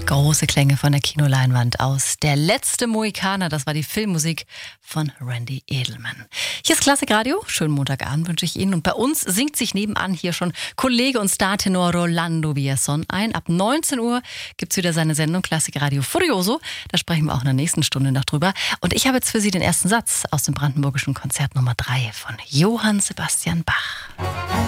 Große Klänge von der Kinoleinwand aus Der letzte Mohikaner, das war die Filmmusik von Randy Edelman. Hier ist Klassikradio, schönen Montagabend wünsche ich Ihnen. Und bei uns singt sich nebenan hier schon Kollege und Startenor Rolando Villazón ein. Ab 19 Uhr gibt es wieder seine Sendung Klassikradio Furioso. Da sprechen wir auch in der nächsten Stunde noch drüber. Und ich habe jetzt für Sie den ersten Satz aus dem brandenburgischen Konzert Nummer 3 von Johann Sebastian Bach.